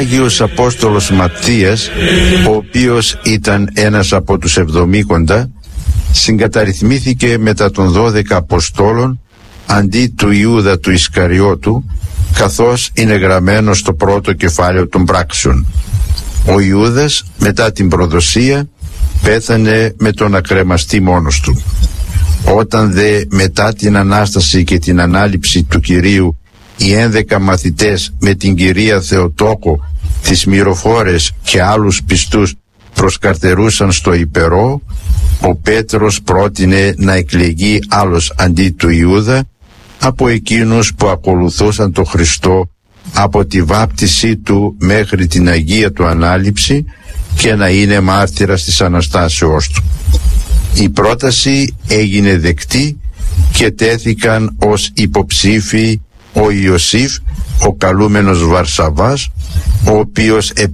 Άγιος Απόστολος Ματθίας, ο οποίος ήταν ένας από τους 70, συγκαταρρυθμίθηκε μετά των 12 Αποστόλων αντί του Ιούδα του Ισκαριώτου, καθώς είναι γραμμένο στο πρώτο κεφάλαιο των πράξεων. Ο Ιούδας μετά την προδοσία πέθανε με το να κρεμαστεί μόνος του. Όταν δε μετά την Ανάσταση και την ανάληψη του Κυρίου οι 11 μαθητές με την κυρία Θεοτόκο, τις μυροφόρες και άλλους πιστούς προσκαρτερούσαν στο Υπερό, ο Πέτρος πρότεινε να εκλεγεί άλλος αντί του Ιούδα από εκείνους που ακολουθούσαν τον Χριστό από τη βάπτισή του μέχρι την Αγία του Ανάληψη και να είναι μάρτυρας της Αναστάσεώς του. Η πρόταση έγινε δεκτή και τέθηκαν ως υποψήφοι ο Ιωσήφ, ο καλούμενος Βαρσαβάς, ο οποίος